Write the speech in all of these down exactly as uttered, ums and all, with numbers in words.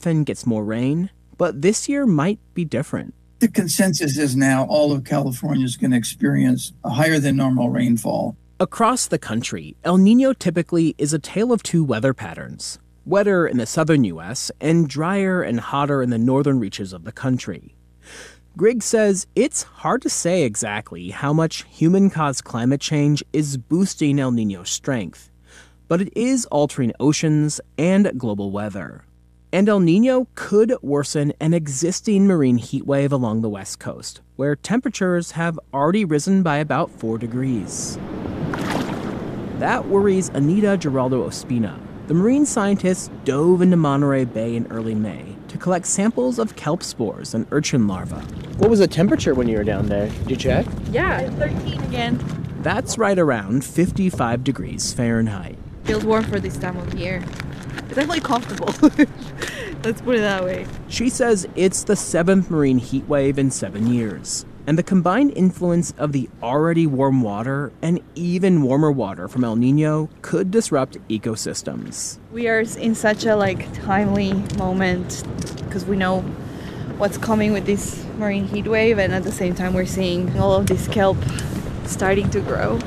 often gets more rain, but this year might be different. The consensus is now all of California is going to experience a higher than normal rainfall. Across the country, El Niño typically is a tale of two weather patterns, wetter in the southern U S and drier and hotter in the northern reaches of the country. Griggs says it's hard to say exactly how much human-caused climate change is boosting El Niño's strength, but it is altering oceans and global weather. And El Niño could worsen an existing marine heat wave along the west coast, where temperatures have already risen by about four degrees. That worries Anita Giraldo Ospina. The marine scientists dove into Monterey Bay in early May to collect samples of kelp spores and urchin larvae. What was the temperature when you were down there? Did you check? Yeah, thirteen again. That's right around fifty-five degrees Fahrenheit. Feels warm for this time of year. It's definitely comfortable. Let's put it that way. She says it's the seventh marine heat wave in seven years. And the combined influence of the already warm water and even warmer water from El Niño could disrupt ecosystems. We are in such a like timely moment because we know what's coming with this marine heat wave, and at the same time we're seeing all of this kelp starting to grow.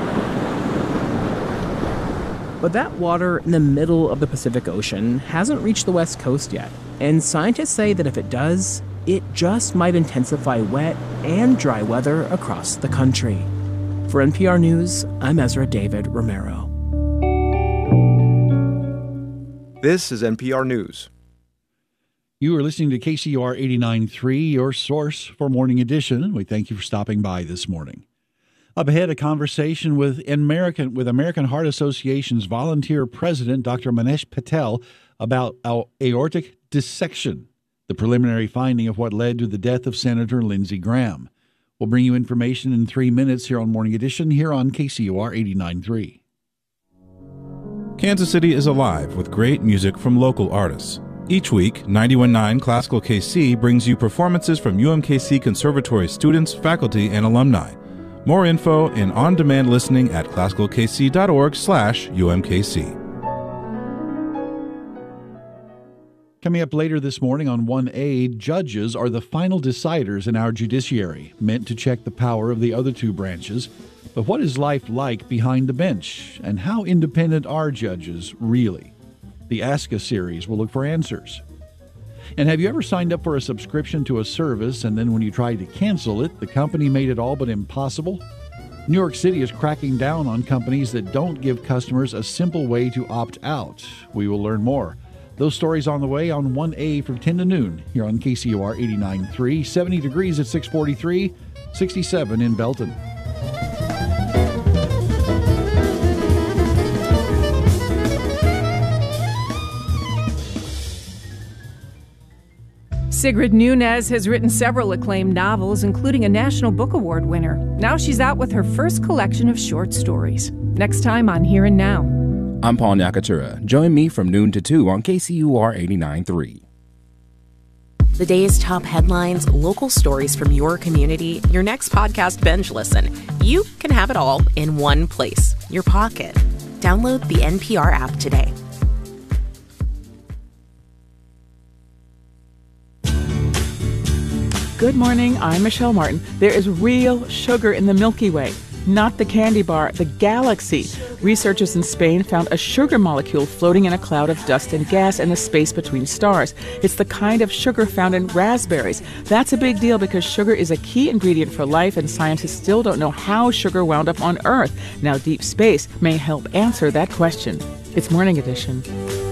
But that water in the middle of the Pacific Ocean hasn't reached the west coast yet, and scientists say that if it does, it just might intensify wet and dry weather across the country. For N P R News, I'm Ezra David Romero. This is N P R News. You are listening to K C U R eighty-nine point three, your source for Morning Edition. We thank you for stopping by this morning. Up ahead, a conversation with American with American Heart Association's volunteer president, Doctor Manesh Patel, about aortic dissection, the preliminary finding of what led to the death of Senator Lindsey Graham. We'll bring you information in three minutes here on Morning Edition, here on K C U R eighty-nine point three. Kansas City is alive with great music from local artists. Each week, ninety-one point nine Classical K C brings you performances from U M K C Conservatory students, faculty, and alumni. More info and on-demand listening at classical k c dot org slash U M K C. Coming up later this morning on one A, judges are the final deciders in our judiciary, meant to check the power of the other two branches. But what is life like behind the bench, and how independent are judges really? The Ask Us series will look for answers. And have you ever signed up for a subscription to a service, and then when you tried to cancel it, the company made it all but impossible? New York City is cracking down on companies that don't give customers a simple way to opt out. We will learn more. Those stories on the way on one A from ten to noon here on K C U R eighty-nine point three. seventy degrees at six forty-three, sixty-seven in Belton. Sigrid Nunez has written several acclaimed novels, including a National Book Award winner. Now she's out with her first collection of short stories. Next time on Here and Now. I'm Paul Nakatura. Join me from noon to two on K C U R eighty-nine point three. The day's top headlines, local stories from your community, your next podcast binge listen. You can have it all in one place, your pocket. Download the N P R app today. Good morning, I'm Michelle Martin. There is real sugar in the Milky Way, not the candy bar, the galaxy. Researchers in Spain found a sugar molecule floating in a cloud of dust and gas in the space between stars. It's the kind of sugar found in raspberries. That's a big deal because sugar is a key ingredient for life, and scientists still don't know how sugar wound up on Earth. Now, deep space may help answer that question. It's Morning Edition.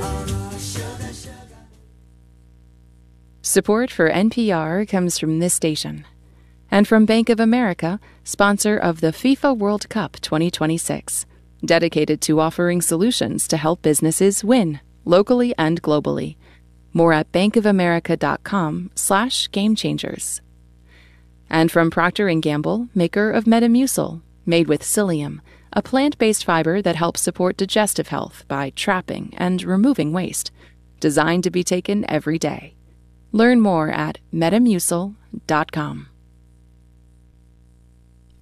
Support for N P R comes from this station and from Bank of America, sponsor of the FIFA World Cup twenty twenty-six, dedicated to offering solutions to help businesses win, locally and globally. More at bankofamerica.com slash game changers. And from Procter and Gamble, maker of Metamucil, made with psyllium, a plant-based fiber that helps support digestive health by trapping and removing waste, designed to be taken every day. Learn more at metamucil dot com.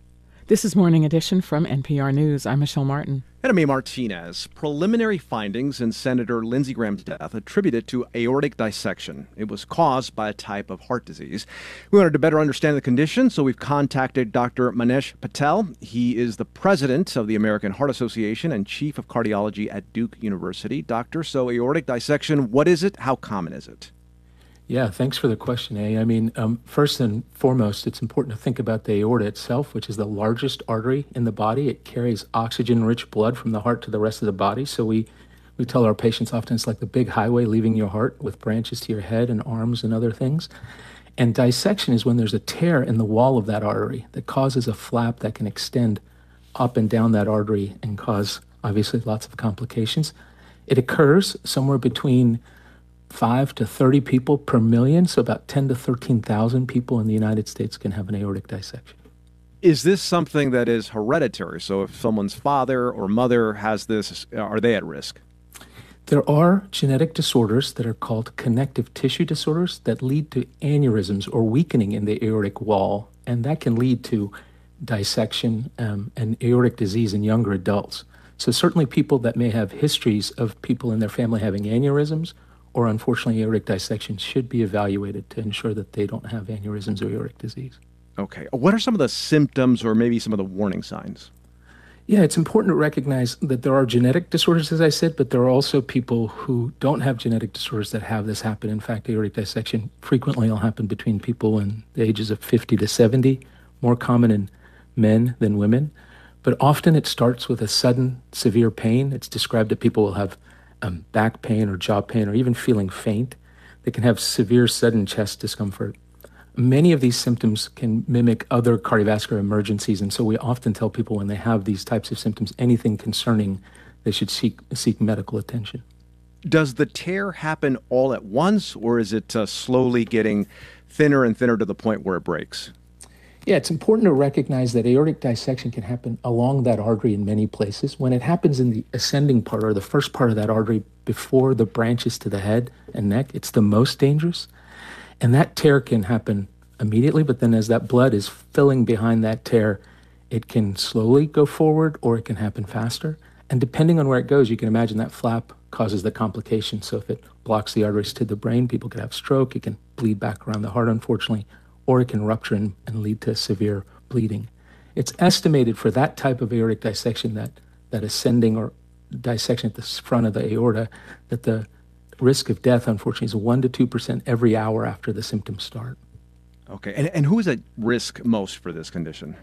This is Morning Edition from N P R News. I'm Michelle Martin. And I'm A. Martinez. Preliminary findings in Senator Lindsey Graham's death attributed to aortic dissection. It was caused by a type of heart disease. We wanted to better understand the condition, so we've contacted Doctor Manesh Patel. He is the president of the American Heart Association and chief of cardiology at Duke University. Doctor, so aortic dissection, what is it? How common is it? Yeah, thanks for the question, A. I mean, um, first and foremost, it's important to think about the aorta itself, which is the largest artery in the body. It carries oxygen-rich blood from the heart to the rest of the body. So we, we tell our patients often it's like the big highway leaving your heart with branches to your head and arms and other things. And dissection is when there's a tear in the wall of that artery that causes a flap that can extend up and down that artery and cause, obviously, lots of complications. It occurs somewhere between five to thirty people per million, so about ten to thirteen thousand people in the United States can have an aortic dissection. Is this something that is hereditary? So if someone's father or mother has this, are they at risk? There are genetic disorders that are called connective tissue disorders that lead to aneurysms or weakening in the aortic wall, and that can lead to dissection um, and aortic disease in younger adults. So certainly people that may have histories of people in their family having aneurysms or unfortunately aortic dissection should be evaluated to ensure that they don't have aneurysms or aortic disease. Okay. What are some of the symptoms or maybe some of the warning signs? Yeah, it's important to recognize that there are genetic disorders, as I said, but there are also people who don't have genetic disorders that have this happen. In fact, aortic dissection frequently will happen between people in the ages of fifty to seventy, more common in men than women. But often it starts with a sudden severe pain. It's described that people will have Um, back pain or jaw pain or even feeling faint. They can have severe sudden chest discomfort. Many of these symptoms can mimic other cardiovascular emergencies, and so we often tell people when they have these types of symptoms, anything concerning, they should seek seek medical attention. Does the tear happen all at once, or is it uh, slowly getting thinner and thinner to the point where it breaks? Yeah, it's important to recognize that aortic dissection can happen along that artery in many places. When it happens in the ascending part or the first part of that artery before the branches to the head and neck, it's the most dangerous. And that tear can happen immediately, but then as that blood is filling behind that tear, it can slowly go forward or it can happen faster. And depending on where it goes, you can imagine that flap causes the complication. So if it blocks the arteries to the brain, people could have stroke. It can bleed back around the heart, unfortunately, or it can rupture and, and lead to severe bleeding. It's estimated for that type of aortic dissection, that, that ascending or dissection at the front of the aorta, that the risk of death, unfortunately, is one to two percent every hour after the symptoms start. Okay, and, and who is at risk most for this condition?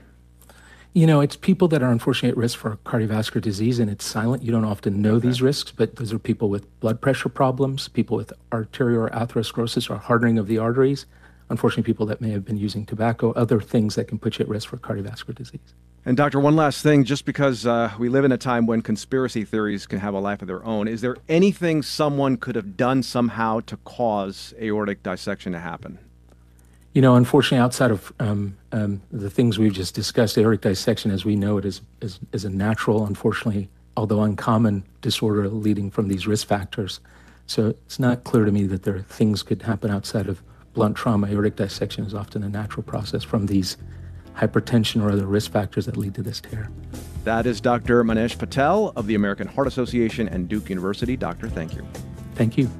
You know, it's people that are unfortunately at risk for cardiovascular disease, and it's silent. You don't often know okay. these risks, but those are people with blood pressure problems, people with arterial atherosclerosis or hardening of the arteries, unfortunately, people that may have been using tobacco, other things that can put you at risk for cardiovascular disease. And doctor, one last thing, just because uh, we live in a time when conspiracy theories can have a life of their own, is there anything someone could have done somehow to cause aortic dissection to happen? You know, unfortunately, outside of um, um, the things we've just discussed, aortic dissection, as we know it, is, is, is a natural, unfortunately, although uncommon disorder leading from these risk factors. So it's not clear to me that there are things could happen outside of blunt trauma. Aortic dissection is often a natural process from these hypertension or other risk factors that lead to this tear. That is Doctor Manesh Patel of the American Heart Association and Duke University. Doctor, thank you. Thank you.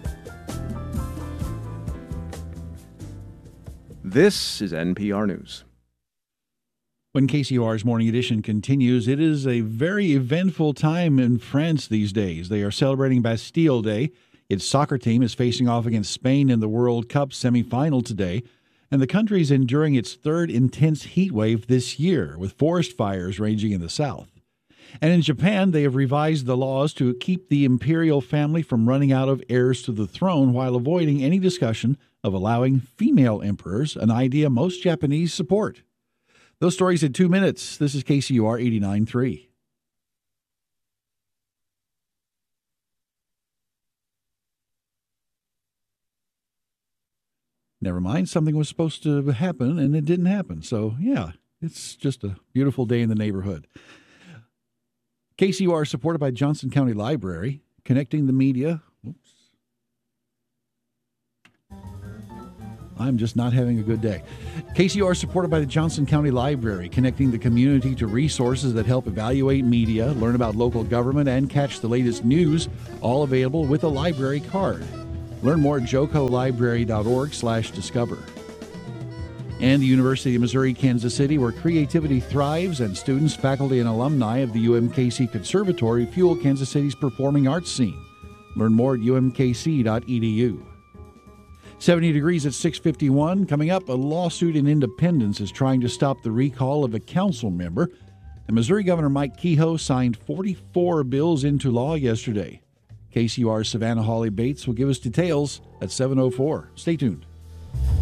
This is N P R News. When K C O R's Morning Edition continues, it is a very eventful time in France these days. They are celebrating Bastille Day. Its soccer team is facing off against Spain in the World Cup semifinal today, and the country is enduring its third intense heat wave this year, with forest fires raging in the south. And in Japan, they have revised the laws to keep the imperial family from running out of heirs to the throne while avoiding any discussion of allowing female emperors, an idea most Japanese support. Those stories in two minutes. This is K C U R eighty-nine point three. Never mind, something was supposed to happen and it didn't happen. So, yeah, it's just a beautiful day in the neighborhood. K C U R is supported by Johnson County Library, connecting the media. Oops. I'm just not having a good day. K C U R is supported by the Johnson County Library, connecting the community to resources that help evaluate media, learn about local government, and catch the latest news, all available with a library card. Learn more at jocolibrary.org slash discover. And the University of Missouri, Kansas City, where creativity thrives and students, faculty, and alumni of the U M K C Conservatory fuel Kansas City's performing arts scene. Learn more at u m k c dot e d u. seventy degrees at six fifty-one. Coming up, a lawsuit in Independence is trying to stop the recall of a council member. And Missouri Governor Mike Kehoe signed forty-four bills into law yesterday. K C U R's Savannah Hawley Bates will give us details at seven oh four. Stay tuned.